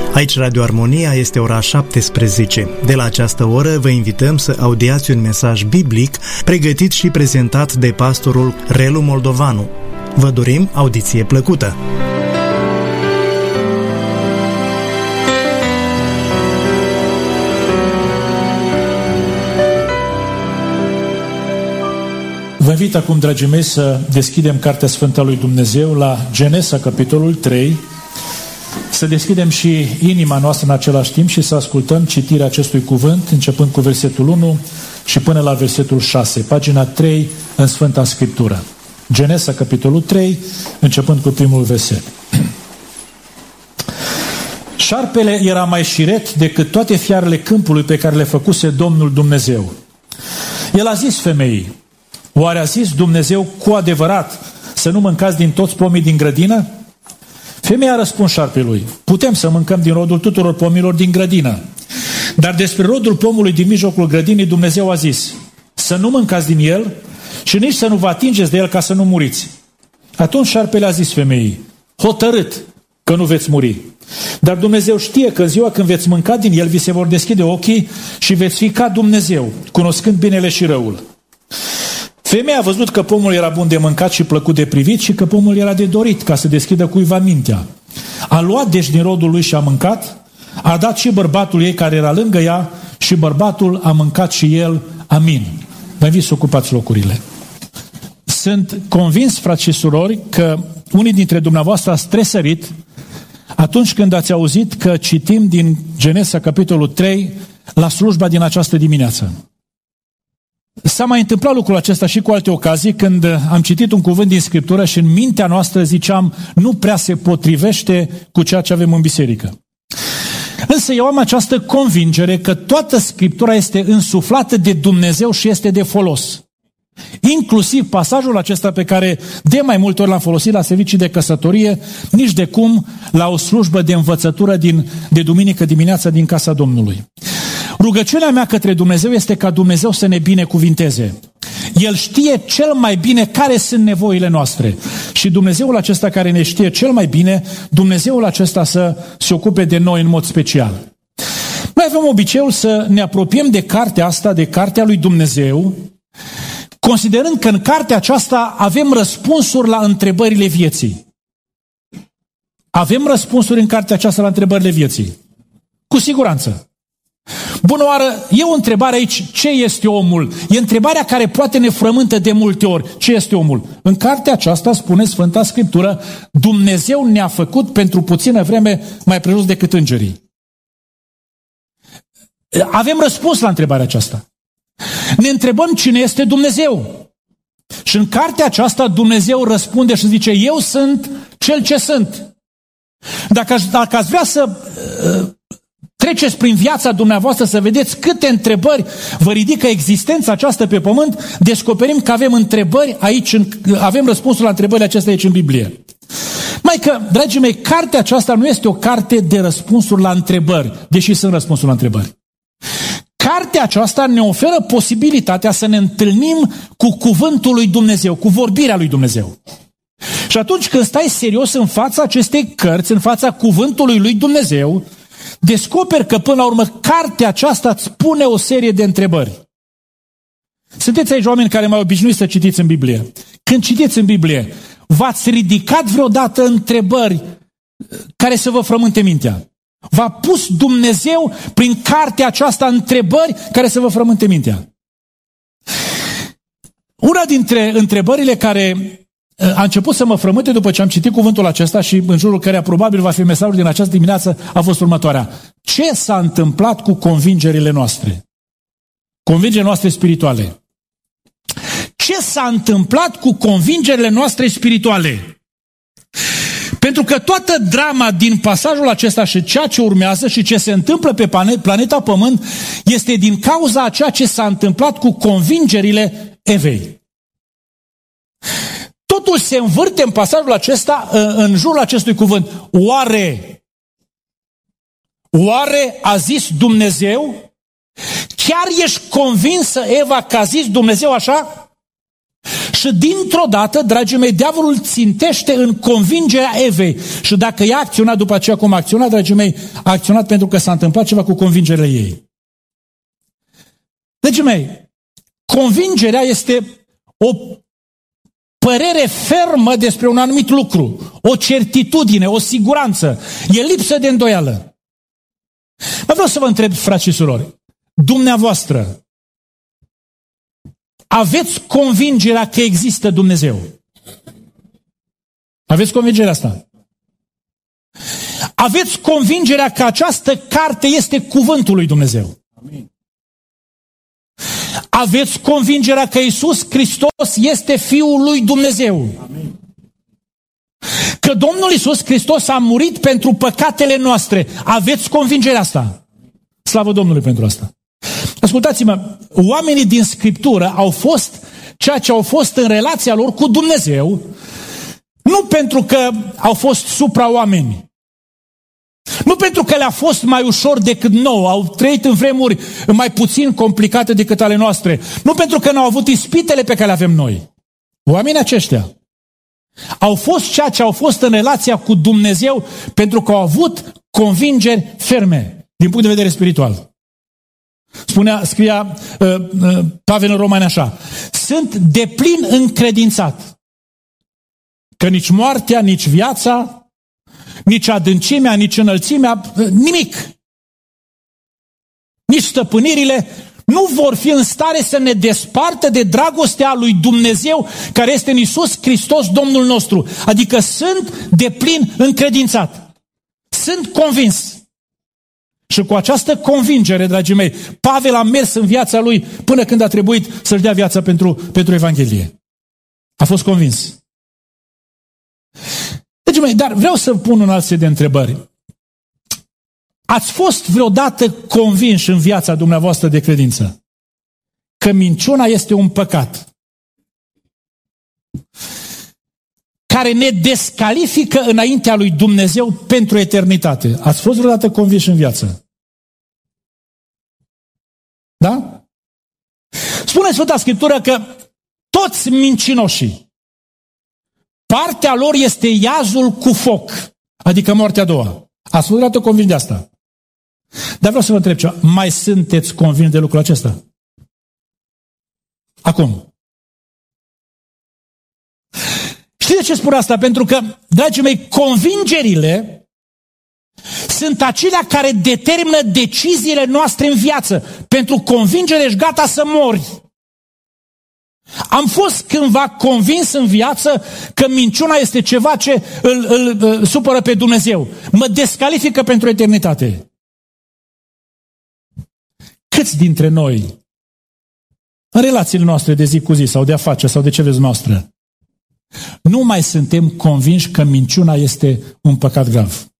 Aici Radio Armonia, este ora 17. De la această oră vă invităm să audiați un mesaj biblic pregătit și prezentat de pastorul Relu Moldovanu. Vă dorim audiție plăcută! Vă invit acum, dragii mei, să deschidem Cartea Sfântă a lui Dumnezeu la Genesa, capitolul 3, să deschidem și inima noastră în același timp și să ascultăm citirea acestui cuvânt, începând cu versetul 1 și până la versetul 6, pagina 3 în Sfânta Scriptură. Genesa, capitolul 3, începând cu primul verset. Șarpele era mai șiret decât toate fiarele câmpului pe care le făcuse Domnul Dumnezeu. El a zis femeii: oare a zis Dumnezeu cu adevărat să nu mâncați din toți pomii din grădină? Femeia a răspuns șarpelui: putem să mâncăm din rodul tuturor pomilor din grădină, dar despre rodul pomului din mijlocul grădinii Dumnezeu a zis: să nu mâncați din el și nici să nu vă atingeți de el ca să nu muriți. Atunci șarpele a zis femeii: hotărât că nu veți muri. Dar Dumnezeu știe că în ziua când veți mânca din el, vi se vor deschide ochii și veți fi ca Dumnezeu, cunoscând binele și răul. Femeia a văzut că pomul era bun de mâncat și plăcut de privit și că pomul era de dorit ca să deschidă cuiva mintea. A luat deci din rodul lui și a mâncat, a dat și bărbatul ei care era lângă ea și bărbatul a mâncat și el. Amin. Vă invit să ocupați locurile. Sunt convins, frați și surori, că unii dintre dumneavoastră ați tresărit atunci când ați auzit că citim din Genesa, capitolul 3, la slujba din această dimineață. S-a mai întâmplat lucrul acesta și cu alte ocazii, când am citit un cuvânt din Scriptură și în mintea noastră ziceam: nu prea se potrivește cu ceea ce avem în biserică. Însă eu am această convingere că toată Scriptura este însuflată de Dumnezeu și este de folos. Inclusiv pasajul acesta pe care de mai multe ori l-am folosit la servicii de căsătorie, nici de cum la o slujbă de învățătură de duminică dimineața din casa Domnului. Rugăciunea mea către Dumnezeu este ca Dumnezeu să ne binecuvinteze. El știe cel mai bine care sunt nevoile noastre. Și Dumnezeul acesta care ne știe cel mai bine, Dumnezeul acesta să se ocupe de noi în mod special. Noi avem obiceiul să ne apropiem de cartea asta, de cartea lui Dumnezeu, considerând că în cartea aceasta avem răspunsuri la întrebările vieții. Avem răspunsuri în cartea aceasta la întrebările vieții. Cu siguranță. Bună oară, e o întrebare aici: ce este omul? E întrebarea care poate ne frământă de multe ori. Ce este omul? În cartea aceasta spune Sfânta Scriptură: Dumnezeu ne-a făcut pentru puțină vreme mai presus decât îngerii. Avem răspuns la întrebarea aceasta. Ne întrebăm cine este Dumnezeu. Și în cartea aceasta Dumnezeu răspunde și zice: eu sunt cel ce sunt. Dacă ați vrea să treceți prin viața dumneavoastră să vedeți câte întrebări vă ridică existența aceasta pe pământ, descoperim că avem întrebări aici, avem răspunsul la întrebările acestea aici în Biblie. Mai că, dragii mei, cartea aceasta nu este o carte de răspunsuri la întrebări, deși sunt răspunsuri la întrebări. Cartea aceasta ne oferă posibilitatea să ne întâlnim cu cuvântul lui Dumnezeu, cu vorbirea lui Dumnezeu. Și atunci când stai serios în fața acestei cărți, în fața cuvântului lui Dumnezeu, descoperi că până la urmă cartea aceasta îți pune o serie de întrebări. Sunteți aici oameni care mai obișnuiți să citiți în Biblie. Când citiți în Biblie, v-ați ridicat vreodată întrebări care să vă frământe mintea? V-a pus Dumnezeu prin cartea aceasta întrebări care să vă frământe mintea? Una dintre întrebările care a început să mă frământe după ce am citit cuvântul acesta și în jurul căreia probabil va fi mesajul din această dimineață a fost următoarea: ce s-a întâmplat cu convingerile noastre? Convingerile noastre spirituale. Ce s-a întâmplat cu convingerile noastre spirituale? Pentru că toată drama din pasajul acesta și ceea ce urmează și ce se întâmplă pe planeta Pământ este din cauza a ceea ce s-a întâmplat cu convingerile Evei. Totul se învârte în pasajul acesta, în jurul acestui cuvânt. Oare a zis Dumnezeu? Chiar ești convinsă, Eva, că a zis Dumnezeu așa? Și dintr-o dată, dragii mei, diavolul țintește în convingerea Evei. Și dacă ea a acționat după aceea cum a acționat, dragii mei, a acționat pentru că s-a întâmplat ceva cu convingerile ei. Dragii mei, convingerea este o părere fermă despre un anumit lucru, o certitudine, o siguranță. E lipsă de îndoială. Mă vreau să vă întreb, frați și surori, dumneavoastră, aveți convingerea că există Dumnezeu? Aveți convingerea asta? Aveți convingerea că această carte este cuvântul lui Dumnezeu? Amin. Aveți convingerea că Iisus Hristos este Fiul lui Dumnezeu? Amin. Că Domnul Iisus Hristos a murit pentru păcatele noastre. Aveți convingerea asta? Slavă Domnului pentru asta. Ascultați-mă, oamenii din Scriptură au fost ceea ce au fost în relația lor cu Dumnezeu, nu pentru că au fost supra-oameni, nu pentru că le-a fost mai ușor decât nouă, au trăit în vremuri mai puțin complicate decât ale noastre, nu pentru că n-au avut ispitele pe care le avem noi. Oamenii aceștia au fost ceea ce au fost în relația cu Dumnezeu pentru că au avut convingeri ferme din punct de vedere spiritual. Scria Pavel în Romani așa: sunt deplin încredințat că nici moartea, nici viața, nici adâncimea, nici înălțimea, nimic, nici stăpânirile nu vor fi în stare să ne despartă de dragostea lui Dumnezeu care este în Iisus Hristos Domnul nostru. Adică sunt deplin încredințat. Sunt convins. Și cu această convingere, dragii mei, Pavel a mers în viața lui până când a trebuit să-și dea viața pentru Evanghelie. A fost convins. Dragii mei, dar vreau să pun un alt set de întrebări. Ați fost vreodată convinși în viața dumneavoastră de credință că minciuna este un păcat care ne descalifică înaintea lui Dumnezeu pentru eternitate? Ați fost vreodată convinși în viață? Da? Spune Sfânta Scriptură că toți mincinoșii, partea lor este iazul cu foc, adică moartea a doua. Ați fost vreodată convinși de asta? Dar vreau să vă întreb ceva. Mai sunteți convinși de lucrul acesta? Acum. Știți de ce spun asta? Pentru că, dragii mei, convingerile sunt acelea care determină deciziile noastre în viață. Pentru convingere ești gata să mori. Am fost cândva convins în viață că minciuna este ceva ce îl supără pe Dumnezeu. Mă descalifică pentru eternitate. Câți dintre noi, în relațiile noastre de zi cu zi sau de afaceri sau de ce vezi noastră, nu mai suntem convinși că minciuna este un păcat grav?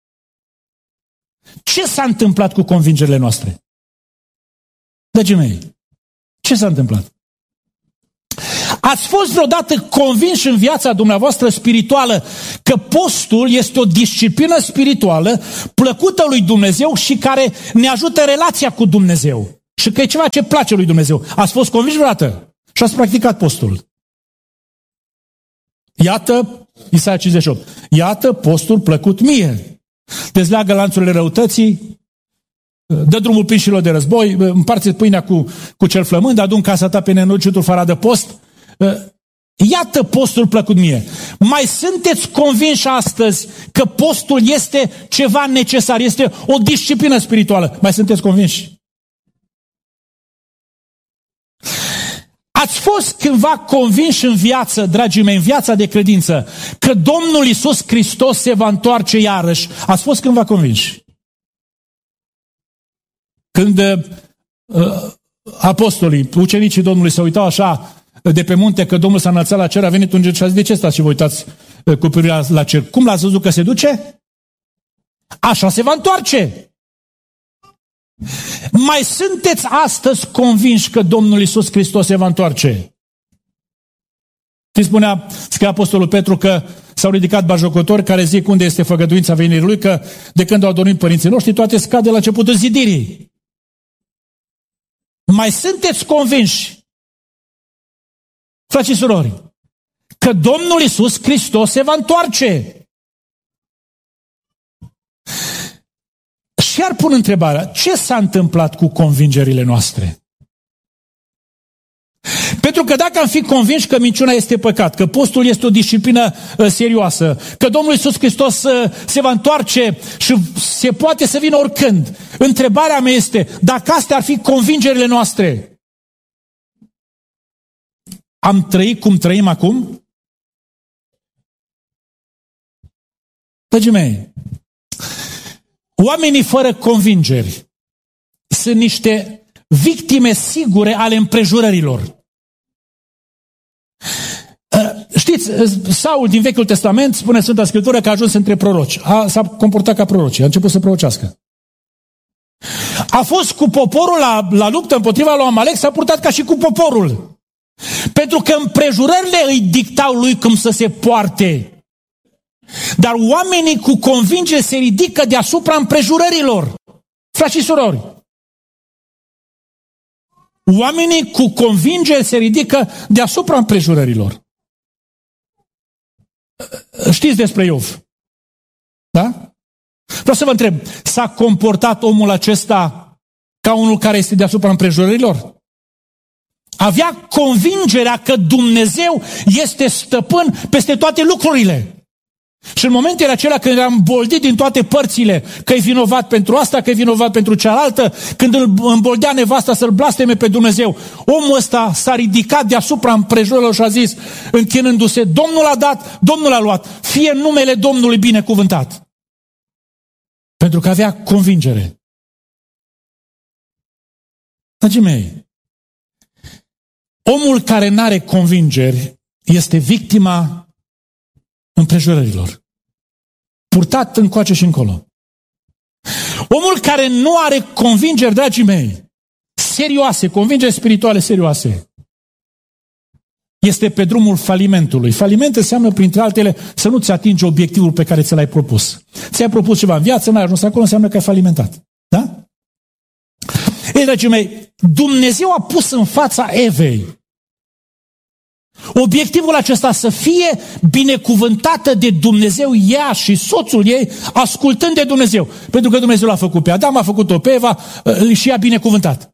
Ce s-a întâmplat cu convingerile noastre? Dragii mei, ce s-a întâmplat? Ați fost vreodată convinși în viața dumneavoastră spirituală că postul este o disciplină spirituală plăcută lui Dumnezeu și care ne ajută relația cu Dumnezeu? Și că e ceva ce place lui Dumnezeu. Ați fost convinși vreodată? Și ați practicat postul. Iată, Isaia 58, iată postul plăcut mie. Dezleagă lanțurile răutății, dă drumul prinșilor de război, împarte pâinea cu cel flămând, adu în casa ta pe nenorocitul fără de post. Iată postul plăcut mie. Mai sunteți convinși astăzi că postul este ceva necesar, este o disciplină spirituală? Mai sunteți convinși? Ați fost cândva convinși în viață, dragii mei, în viața de credință, că Domnul Iisus Hristos se va întoarce iarăși? Ați fost cândva convinși? Când apostolii, ucenicii Domnului se uitau așa de pe munte că Domnul s-a înălțat la cer, a venit un ger și a zis: de ce stați și vă uitați cu privirea la cer? Cum l-ați văzut că se duce? Așa se va întoarce. Mai sunteți astăzi convinși că Domnul Iisus Hristos se va întoarce? Scria apostolul Petru că s-au ridicat bajocotori care zic unde este făgăduința venirii lui, că de când au adormit părinții noștri, toate scad de la începutul zidirii. Mai sunteți convinși Frații și surori, că Domnul Iisus Hristos se va întoarce. Și iar pun întrebarea, ce s-a întâmplat cu convingerile noastre? Pentru că dacă am fi convinși că minciuna este păcat, că postul este o disciplină serioasă, că Domnul Iisus Hristos se va întoarce și se poate să vină oricând, întrebarea mea este, dacă astea ar fi convingerile noastre, am trăit cum trăim acum? Dragii mei, oamenii fără convingeri sunt niște victime sigure ale împrejurărilor. Știți, Saul din Vechiul Testament, spune Sfânta Scriptură că a ajuns între proroci. S-a comportat ca proroci, a început să prorocească. A fost cu poporul la luptă împotriva lui Amalek, s-a purtat ca și cu poporul. Pentru că împrejurările îi dictau lui cum să se poarte. Dar oamenii cu convingere se ridică deasupra împrejurărilor. Frați și surori, oamenii cu convingere se ridică deasupra împrejurărilor. Știți despre Iov? Da? Vreau să vă întreb, s-a comportat omul acesta ca unul care este deasupra împrejurărilor? Avea convingerea că Dumnezeu este stăpân peste toate lucrurile. Și în momentele acelea când era îmboldit din toate părțile, că e vinovat pentru asta, că e vinovat pentru cealaltă, când îl îmboldea nevasta să-l blasteme pe Dumnezeu, omul ăsta s-a ridicat deasupra împrejurărilor și a zis, închinându-se, Domnul a dat, Domnul a luat, fie numele Domnului binecuvântat. Pentru că avea convingere. Dragii mei, omul care n-are convingeri este victima împrejurărilor. Purtat încoace și încolo. Omul care nu are convingeri, dragii mei, serioase, convingeri spirituale serioase, este pe drumul falimentului. Faliment înseamnă, printre altele, să nu-ți atingi obiectivul pe care ți l-ai propus. Ți-ai propus ceva în viață, n-ai ajuns acolo, înseamnă că ai falimentat. Da? Ei, dragii mei, Dumnezeu a pus în fața Evei obiectivul acesta, să fie binecuvântată de Dumnezeu ea și soțul ei, ascultând de Dumnezeu. Pentru că Dumnezeu l-a făcut pe Adam, a făcut-o pe Eva și i-a binecuvântat.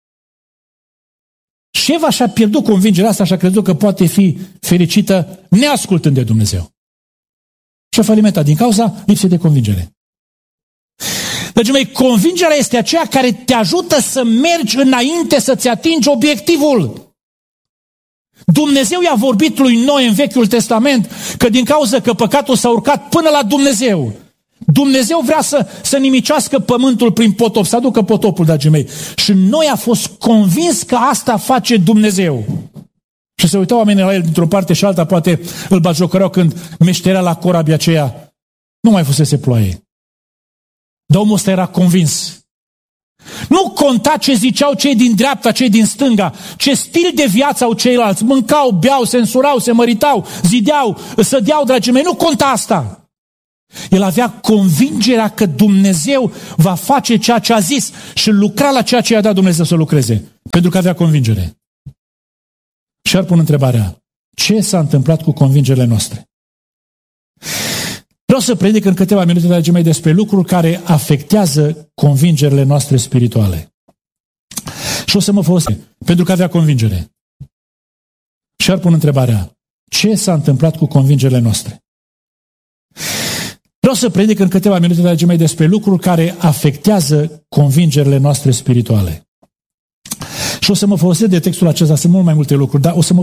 Și Eva și-a pierdut convingerea asta și a crezut că poate fi fericită neascultând de Dumnezeu. Și a falimentat din cauza lipsei de convingere. Dragii mei, convingerea este aceea care te ajută să mergi înainte să-ți atingi obiectivul. Dumnezeu i-a vorbit lui Noe în Vechiul Testament că din cauza că păcatul s-a urcat până la Dumnezeu. Dumnezeu vrea să nimicească pământul prin potop, să aducă potopul, dragii mei. Și Noe a fost convins că asta face Dumnezeu. Și se uitau oamenii la el dintr-o parte și alta, poate îl batjocăreau când meșterea la corabia aceea nu mai fusese ploaie. Dar omul ăsta era convins. Nu conta ce ziceau cei din dreapta, cei din stânga, ce stil de viață au ceilalți. Mâncau, beau, se însurau, se măritau, zideau, sădeau, dragii mei. Nu conta asta. El avea convingerea că Dumnezeu va face ceea ce a zis și lucra la ceea ce i-a dat Dumnezeu să lucreze. Pentru că avea convingere. Și ar pun întrebarea, ce s-a întâmplat cu convingerile noastre? Vreau să predic în câteva minute, dragii mei, despre lucruri care afectează convingerile noastre spirituale. Și o să mă folosesc, pentru că avea convingere. Și ar pun întrebarea, ce s-a întâmplat cu convingerile noastre? Vreau să predic în câteva minute, dragii mei, despre lucruri care afectează convingerile noastre spirituale. Și o să mă folosesc de textul acesta, sunt mult mai multe lucruri, dar o să mă